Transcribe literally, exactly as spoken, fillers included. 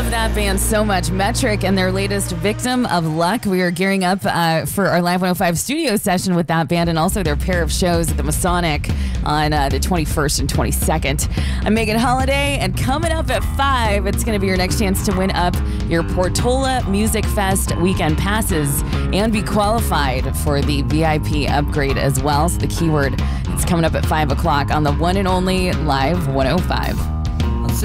love that band so much. Metric and their latest Victim of Luck. We are gearing up uh, for our Live one oh five studio session with that band and also their pair of shows at the Masonic on uh, the twenty-first and twenty-second. I'm Megan Holiday, and coming up at five, it's going to be your next chance to win up your Portola Music Fest weekend passes and be qualified for the V I P upgrade as well. So the keyword is coming up at five o'clock on the one and only Live one oh five.